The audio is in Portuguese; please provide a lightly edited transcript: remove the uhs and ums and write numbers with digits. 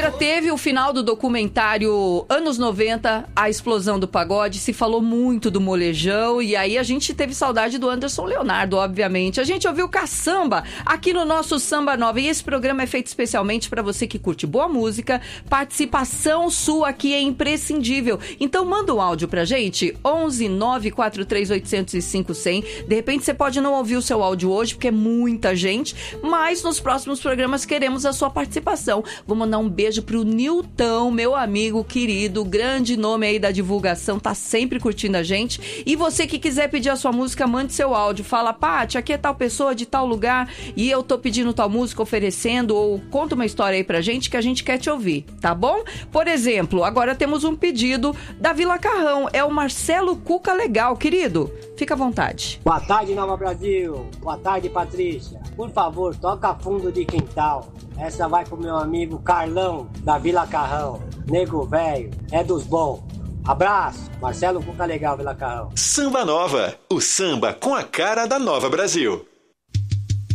Segunda-feira teve o final do documentário Anos 90, a explosão do pagode. Se falou muito do molejão e aí a gente teve saudade do Anderson Leonardo, obviamente. A gente ouviu caçamba aqui no nosso Samba Nova e esse programa é feito especialmente para você que curte boa música. Participação sua aqui é imprescindível. Então manda um áudio pra gente, 11 943 805 100. De repente você pode não ouvir o seu áudio hoje porque é muita gente, mas nos próximos programas queremos a sua participação. Vou mandar um beijo pro Nilton, meu amigo querido, grande nome aí da divulgação, tá sempre curtindo a gente. E você que quiser pedir a sua música, mande seu áudio. Fala, Paty, aqui é tal pessoa de tal lugar e eu tô pedindo tal música, oferecendo, ou conta uma história aí pra gente que a gente quer te ouvir, tá bom? Por exemplo, agora temos um pedido da Vila Carrão, é o Marcelo Cuca Legal, querido. Fica à vontade. Boa tarde, Nova Brasil. Boa tarde, Patrícia. Por favor, toca Fundo de Quintal. Essa vai pro meu amigo Carlão, da Vila Carrão. Nego velho, é dos bons. Abraço, Marcelo Cuca Legal, Vila Carrão. Samba Nova, o samba com a cara da Nova Brasil.